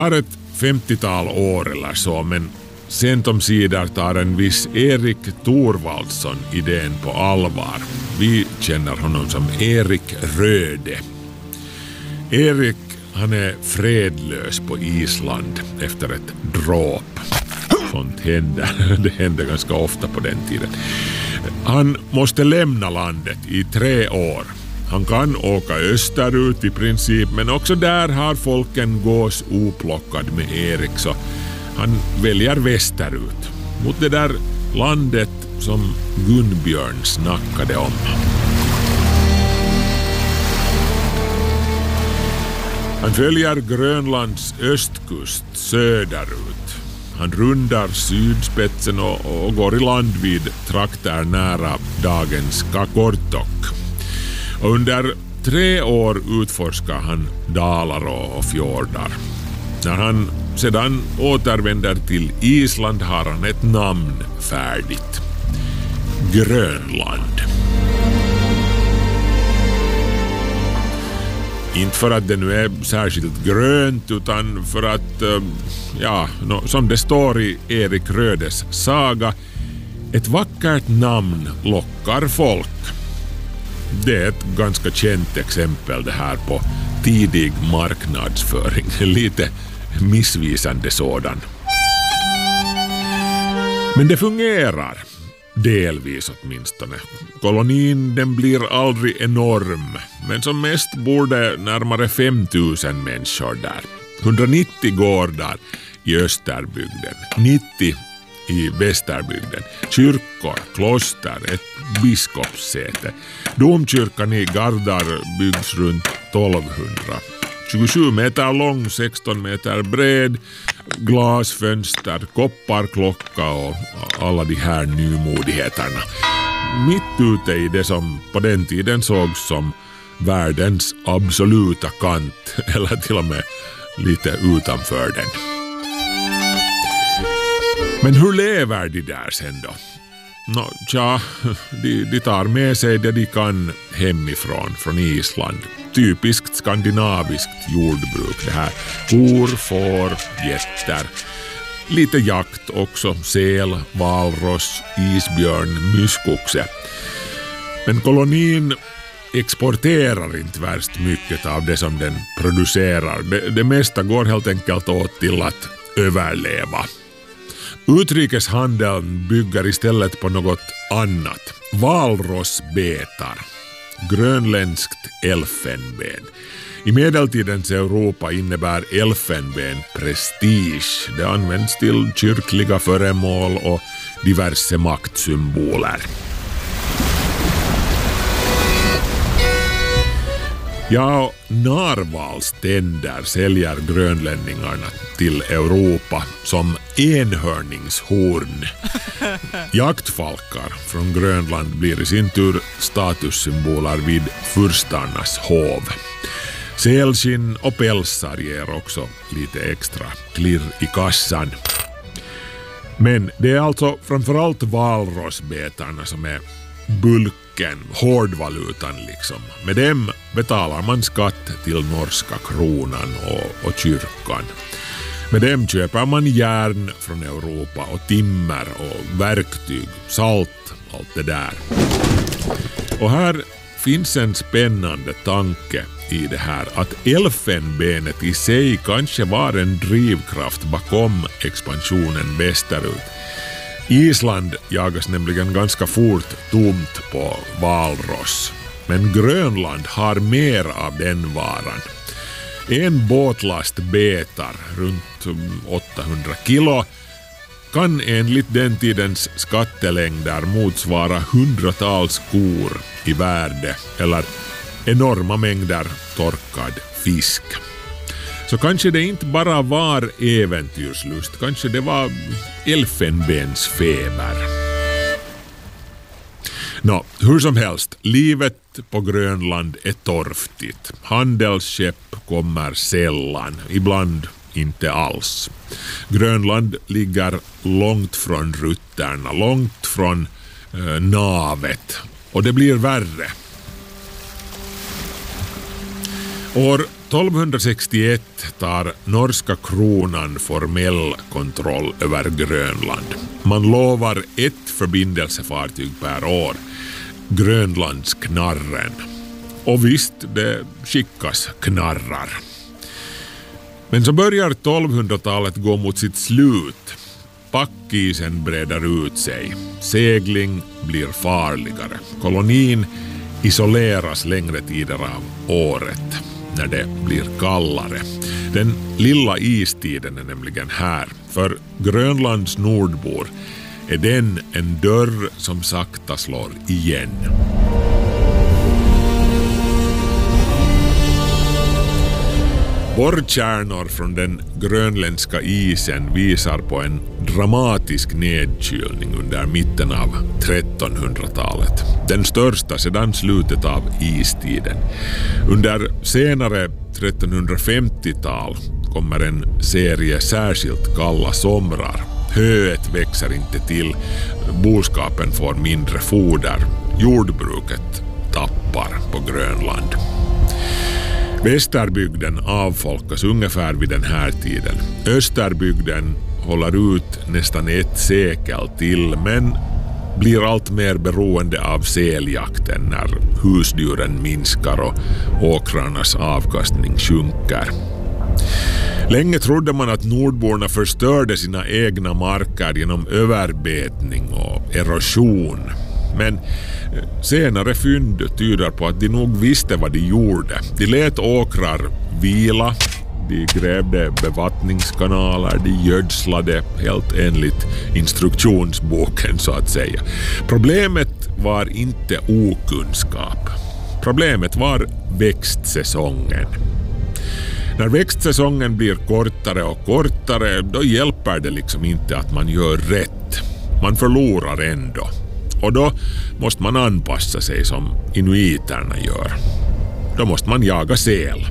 Har ett 50-tal år eller så, men sent om sidor tar en viss Erik Thorvaldsson idén på allvar. Vi känner honom som Erik Röde. Erik, han är fredlös på Island efter ett dråp. Sånt händer. Det hände ganska ofta på den tiden. Han måste lämna landet i 3 år. Han kan åka österut i princip, men också där har folken gås oplockad med Erik, så han väljer västerut mot det där landet som Gunbjörn snackade om. Han följer Grönlands östkust söderut. Han rundar sydspetsen och går i land vid trakter nära dagens Qaqortoq. Och under 3 år utforskar han dalar och fjordar. När han sedan återvänder till Island har han ett namn färdigt. Grönland. Inte för att det nu är särskilt grönt, utan för att, som det står i Erik Rödes saga, ett vackert namn lockar folk. Det är ett ganska känt exempel det här på tidig marknadsföring. Lite missvisande sådan. Men det fungerar. Delvis åtminstone. Kolonin, den blir aldrig enorm, men som mest bor det närmare 5000 människor där. 190 gårdar i Österbygden, 90 i Västerbygden, kyrkor, kloster, ett biskopssäte. Domkyrkan i Gardar byggs runt 1200. 27 meter lång, 16 meter bred, glasfönster, kopparklocka och alla de här nymodigheterna. Mitt ute i det som på den tiden sågs som världens absoluta kant, eller till och med lite utanför den. Men hur lever de där sen då? De tar med sig det de kan hemifrån, från Island. Typiskt skandinaviskt jordbruk det här. Kor, får, getter. Lite jakt också. Säl, valross, isbjörn, myskoxe. Men kolonin exporterar inte värst mycket av det som den producerar. Det mesta går helt enkelt åt till att överleva. Utrikeshandeln bygger istället på något annat. Valrossbetar. Grönländskt elfenben. I medeltidens Europa innebär elfenben prestige. Det används till kyrkliga föremål och diverse maktsymboler. Ja, narvalständer säljer grönlänningarna till Europa som enhörningshorn. Jaktfalkar från Grönland blir i sin tur statussymboler vid furstarnas hov. Sälskinn och pälsar ger också lite extra klirr i kassan. Men det är alltså framförallt valrossbetarna som är bulken, hårdvalutan liksom. Med dem betalar man skatt till norska kronan och kyrkan. Med dem köper man järn från Europa och timmer och verktyg, salt, allt det där. Och här finns en spännande tanke i det här, att elfenbenet i sig kanske var en drivkraft bakom expansionen västerut. Island jagas nämligen ganska fort tomt på valross, men Grönland har mer av den varan. En båtlast betar, runt 800 kilo, kan enligt den tidens skattelängder motsvara hundratals kor i värde eller enorma mängder torkad fisk. Så kanske det inte bara var äventyrslust, kanske det var elfenbensfeber. Hur som helst, livet på Grönland är torftigt. Handelsskepp kommer sällan, ibland inte alls. Grönland ligger långt från rutterna, långt från navet, och det blir värre. År 1261 tar norska kronan formell kontroll över Grönland. Man lovar ett förbindelsefartyg per år, Grönlandsknarren. Och visst, det skickas knarrar. Men så börjar 1200-talet gå mot sitt slut. Packisen breder ut sig. Segling blir farligare. Kolonin isoleras längre tider av året när det blir kallare. Den lilla istiden är nämligen här. För Grönlands nordbor är den en dörr som sakta slår igen. Borrkärnor från den grönländska isen visar på en dramatisk nedkylning under mitten av 1300-talet. Den största sedan slutet av istiden. Under senare 1350-tal kommer en serie särskilt kalla somrar. Höet växer inte till, boskapen får mindre foder, jordbruket tappar på Grönland. Västerbygden avfolkas ungefär vid den här tiden. Österbygden håller ut nästan ett sekel till men blir allt mer beroende av säljakten när husdjuren minskar och åkrarnas avkastning sjunker. Länge trodde man att nordborna förstörde sina egna marker genom överbetning och erosion. Men senare fynd tyder på att de nog visste vad de gjorde. De lät åkrar vila, de grävde bevattningskanaler, de gödslade helt enligt instruktionsboken så att säga. Problemet var inte okunskap. Problemet var växtsäsongen. När växtsäsongen blir kortare och kortare, då hjälper det liksom inte att man gör rätt. Man förlorar ändå. Och då måste man anpassa sig som inuiterna gör. Då måste man jaga säl.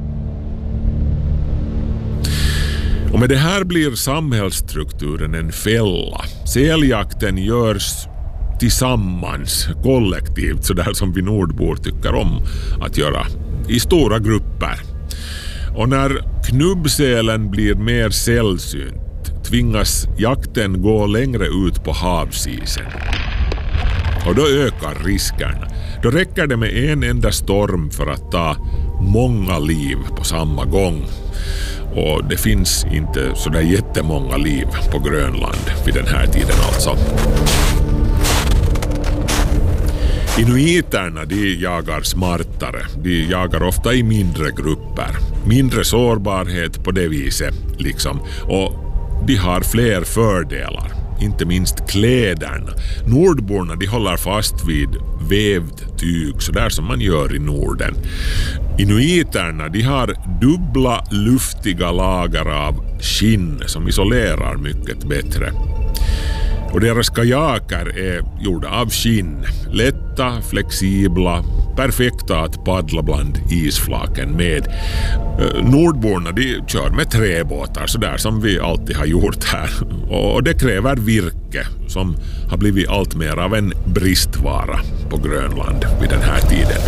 Och med det här blir samhällsstrukturen en fälla. Säljakten görs tillsammans, kollektivt, sådär som vi nordbor tycker om att göra, i stora grupper. Och när knubbsälen blir mer sällsynt tvingas jakten gå längre ut på havsisen. Och då ökar riskerna. Då räcker det med en enda storm för att ta många liv på samma gång. Och det finns inte sådär jättemånga liv på Grönland vid den här tiden alltså. Inuiterna, de jagar smartare. De jagar ofta i mindre grupper. Mindre sårbarhet på det viset liksom. Och de har fler fördelar. Inte minst kläderna. Nordborna, de håller fast vid vävd tyg, så där som man gör i Norden. Inuiterna, de har dubbla luftiga lager av skinn som isolerar mycket bättre. Och deras kajaker är gjorda av skinn. Lätta, flexibla, perfekta att paddla bland isflaken med. Nordborna, de kör med träbåtar, så där som vi alltid har gjort här. Och det kräver virke som har blivit allt mer av en bristvara på Grönland vid den här tiden.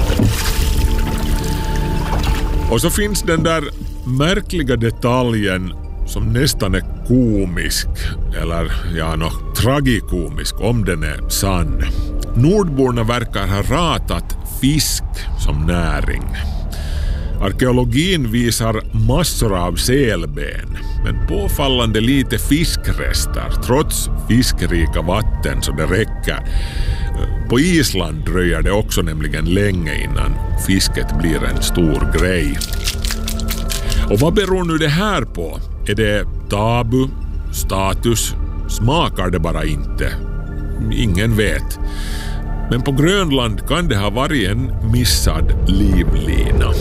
Och så finns den där märkliga detaljen som nästan är komisk, eller tragikomisk om den är sann. Nordborna verkar ha ratat fisk som näring. Arkeologin visar massor av sälben, men påfallande lite fiskrester, trots fiskrika vatten så det räcker. På Island dröjer det också nämligen länge innan fisket blir en stor grej. Och vad beror nu det här på? Är det tabu, status, smakar det bara inte? Ingen vet. Men på Grönland kan det ha varit en missad livlina.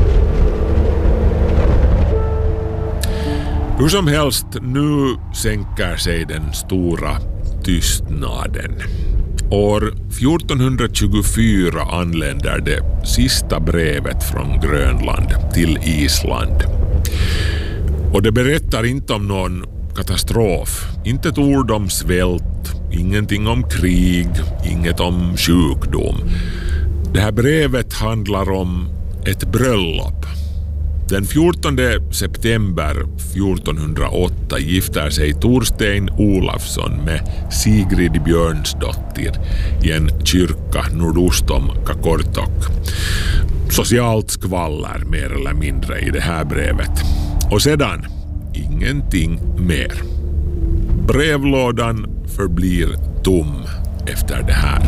Hur som helst, nu sänker sig den stora tystnaden. År 1424 anländer det sista brevet från Grönland till Island. Och det berättar inte om någon katastrof, inte ett ord om svält, ingenting om krig, inget om sjukdom. Det här brevet handlar om ett bröllop. Den 14 september 1408 gifter sig Torstein Olafsson med Sigrid Björnsdottir i en kyrka nordost om Kakortok. Socialt skvaller mer eller mindre i det här brevet. Och sedan ingenting mer. Brevlådan förblir tom efter det här.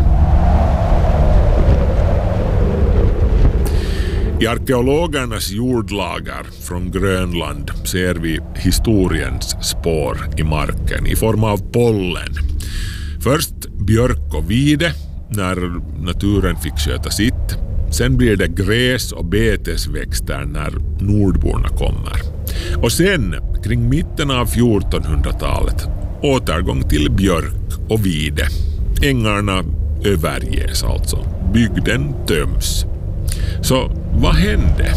I arkeologernas jordlager från Grönland ser vi historiens spår i marken i form av pollen. Först björk och vide när naturen fick sköta sitt. Sen blir det gräs och betesväxter när nordborna kommer. Och sen, kring mitten av 1400-talet, återgång till björk och vide. Ängarna överges alltså. Bygden töms. Så vad hände?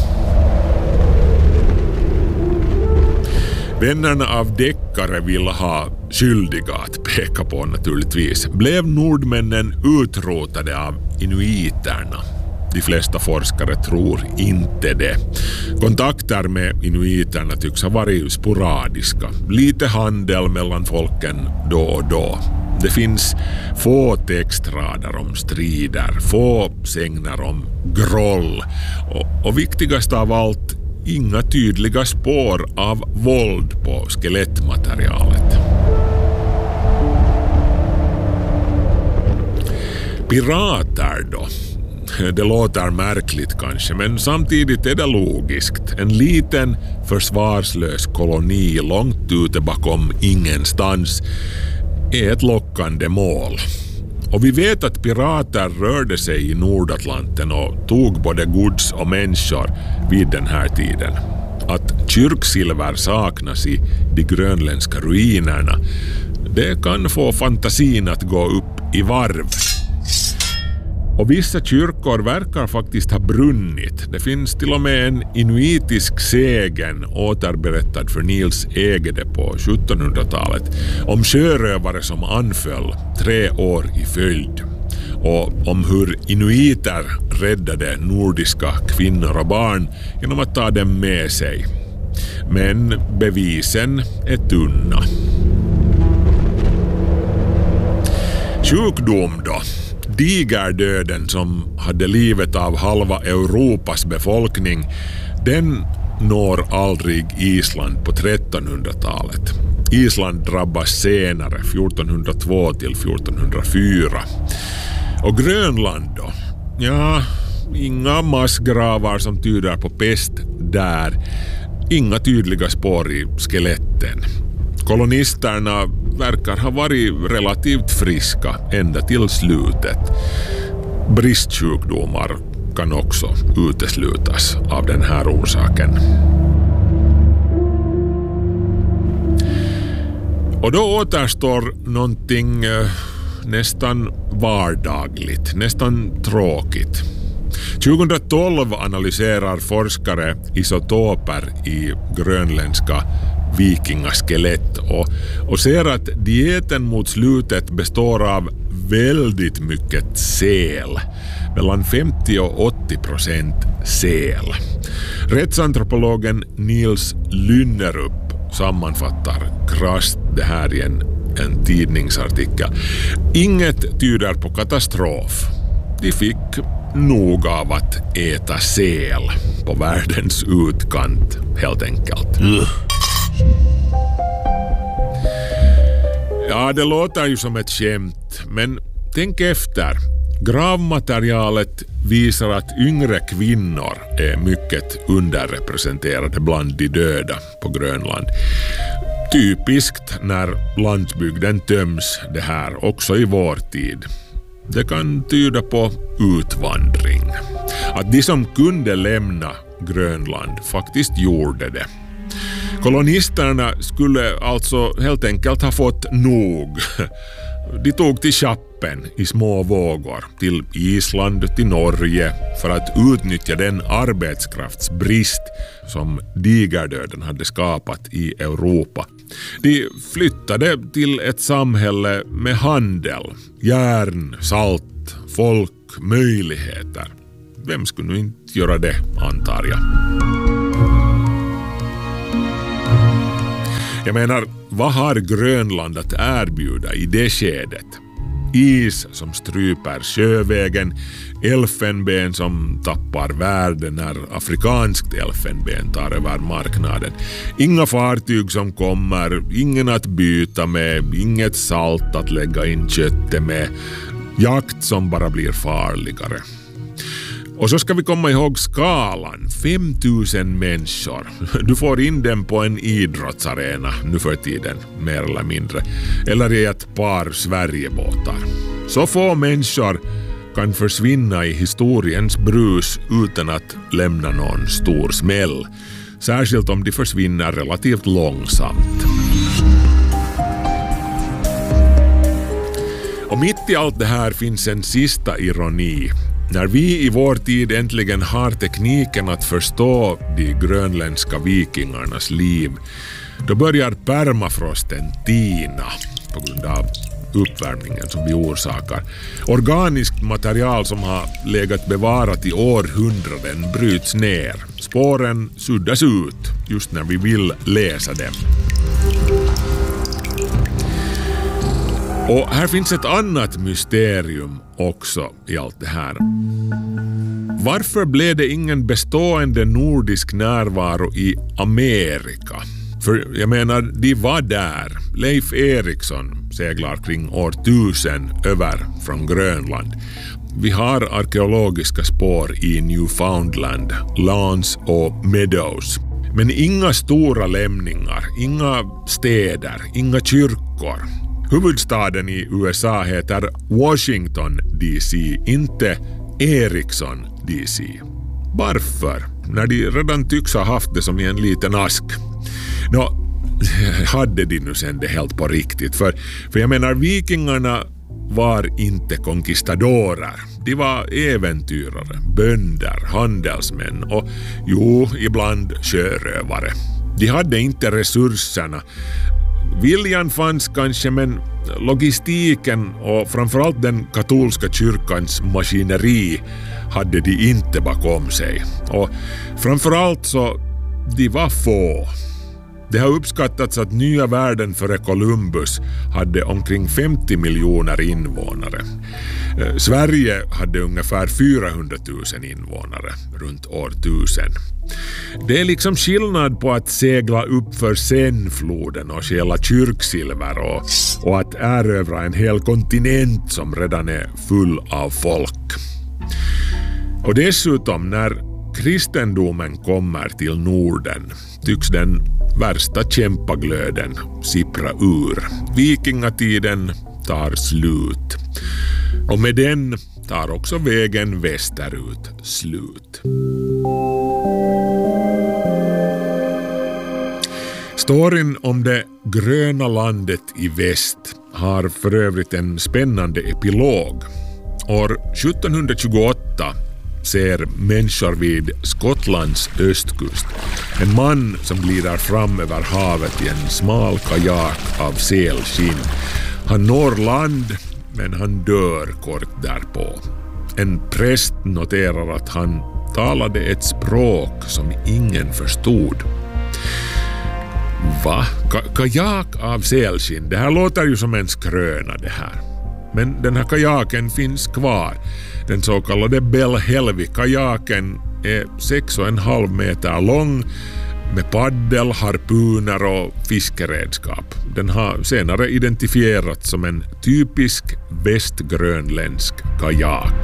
Vännerna av deckare vill ha skyldiga att peka på naturligtvis. Blev nordmännen utrotade av inuiterna? De flesta forskare tror inte det. Kontakter med inuiterna tycks ha varit sporadiska. Lite handel mellan folken då och då. Det finns få textrader om strider, få sägner om groll och viktigast av allt, inga tydliga spår av våld på skelettmaterialet. Pirater då? Det låter märkligt kanske, men samtidigt är det logiskt. En liten försvarslös koloni långt ute bakom ingenstans är ett lockande mål. Och vi vet att pirater rörde sig i Nordatlanten och tog både gods och människor vid den här tiden. Att kyrksilver saknas i de grönländska ruinerna, det kan få fantasin att gå upp i varv. Och vissa kyrkor verkar faktiskt ha brunnit. Det finns till och med en inuitisk sägen återberättad för Nils Egede på 1700-talet om sjörövare som anföll 3 år i följd. Och om hur inuiter räddade nordiska kvinnor och barn genom att ta dem med sig. Men bevisen är tunna. Sjukdom då? Digerdöden som hade livet av halva Europas befolkning, den når aldrig Island på 1300-talet. Island drabbas senare, 1402 till 1404. Och Grönland då? Ja, inga massgravar som tyder på pest där. Inga tydliga spår i skeletten. Kolonisterna verkar ha varit relativt friska ända till slutet. Bristsjukdomar kan också uteslutas av den här orsaken. Och då återstår någonting nästan vardagligt, nästan tråkigt. 2012 analyserar forskare isotoper i grönländska vikingaskelett och ser att dieten mot slutet består av väldigt mycket säl. Mellan 50 och 80% säl. Rättsantropologen Nils Lynnerup sammanfattar krasst det här i en tidningsartikel. Inget tyder på katastrof. De fick nog av att äta säl på världens utkant helt enkelt. Ja, det låter ju som ett skämt, men tänk efter. Gravmaterialet visar att yngre kvinnor är mycket underrepresenterade bland de döda på Grönland. Typiskt när landsbygden töms det här också i vår tid. Det kan tyda på utvandring. Att de som kunde lämna Grönland faktiskt gjorde det. Kolonisterna skulle alltså helt enkelt ha fått nog. De tog till Chappen i små vågor till Island, till Norge för att utnyttja den arbetskraftsbrist som digerdöden hade skapat i Europa. De flyttade till ett samhälle med handel, järn, salt, folk, möjligheter. Vem skulle nu inte göra det, antar jag? Jag menar, vad har Grönland att erbjuda i det skedet? Is som stryper sjövägen, elfenben som tappar värde när afrikanskt elfenben tar över marknaden. Inga fartyg som kommer, ingen att byta med, inget salt att lägga in köttet med. Jakt som bara blir farligare. Och så ska vi komma ihåg skalan. 5000 människor. Du får in dem på en idrottsarena nu för tiden, mer eller mindre. Eller i ett par Sverigebåtar. Så få människor kan försvinna i historiens brus utan att lämna någon stor smäll. Särskilt om de försvinner relativt långsamt. Och mitt i allt det här finns en sista ironi. När vi i vår tid äntligen har tekniken att förstå de grönländska vikingarnas liv, då börjar permafrosten tina på grund av uppvärmningen som vi orsakar. Organiskt material som har legat bevarat i århundraden bryts ner. Spåren suddas ut just när vi vill läsa dem. Och här finns ett annat mysterium också i allt det här. Varför blev det ingen bestående nordisk närvaro i Amerika? För jag menar, de var där. Leif Eriksson seglar kring år 1000 över från Grönland. Vi har arkeologiska spår i Newfoundland, Lawns och Meadows. Men inga stora lämningar, inga städer, inga kyrkor. Huvudstaden i USA heter Washington DC, inte Eriksson DC. Varför? När de redan tycks ha haft det som i en liten ask. Hade de nu sen det helt på riktigt? För jag menar, vikingarna var inte konquistadorer. De var äventyrare, bönder, handelsmän och ibland sjörövare. De hade inte resurserna. Viljan fanns kanske, men logistiken och framförallt den katolska kyrkans maskineri hade de inte bakom sig. Och framförallt så, de var få. Det har uppskattats att nya världen före Columbus hade omkring 50 miljoner invånare. Sverige hade ungefär 400 000 invånare runt år 1000. Det är liksom skillnad på att segla upp för Seinfloden och stjäla kyrksilver och att erövra en hel kontinent som redan är full av folk. Och dessutom, när kristendomen kommer till Norden tycks den värsta kämpaglöden sippra ur. Vikingatiden tar slut. Och med den tar också vägen västerut slut. Storyn om det gröna landet i väst har för övrigt en spännande epilog. År 1728 ser människor vid Skottlands östkust en man som glider fram över havet i en smal kajak av sälskinn. Han når land, men han dör kort därpå. En präst noterar att han talade ett språk som ingen förstod. Va? Kajak av sälskinn? Det här låter ju som en skröna det här. Men den här kajaken finns kvar. Den så kallade Bellhelvi-kajaken är 6,5 meter lång med paddel, harpuner och fiskeredskap. Den har senare identifierats som en typisk västgrönländsk kajak.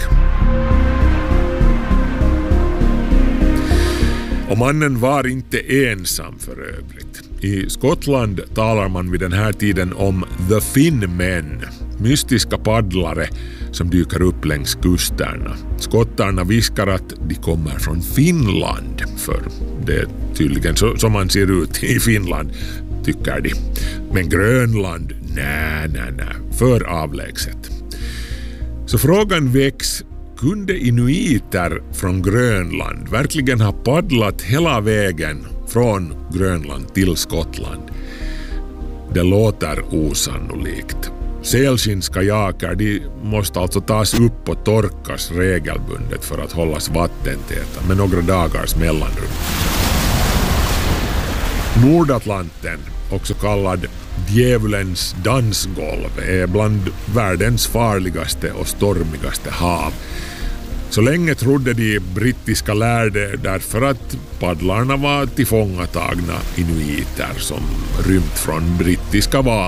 Och mannen var inte ensam för övrigt. I Skottland talar man vid den här tiden om The Finnmen, mystiska paddlare som dyker upp längs kusterna. Skottarna viskar att de kommer från Finland, för det är tydligen så som man ser ut i Finland, tycker de. Men Grönland, nej, för avlägset. Så frågan väcks, kunde inuiter från Grönland verkligen ha paddlat hela vägen från Grönland till Skottland? Det låter osannolikt. Sälskinnskajaker, de måste alltså tas upp och torkas regelbundet för att hållas vattentäta med några dagars mellanrum. Nordatlanten också kallad Djävulens dansgolv, är bland världens farligaste och stormigaste hav. Så länge trodde de brittiska lärde därför att paddlarna var tillfångatagna inuiter som rymt från brittiska